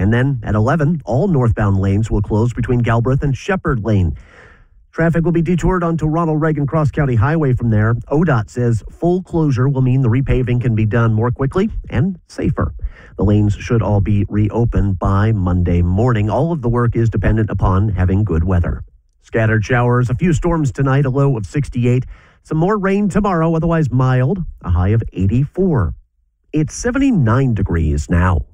And then at 11, all northbound lanes will close between Galbraith and Shepherd Lane. Traffic will be detoured onto Ronald Reagan Cross County Highway from there. ODOT says full closure will mean the repaving can be done more quickly and safer. The lanes should all be reopened by Monday morning. All of the work is dependent upon having good weather. Scattered showers, a few storms tonight, a low of 68. Some more rain tomorrow, otherwise mild, a high of 84. It's 79 degrees now.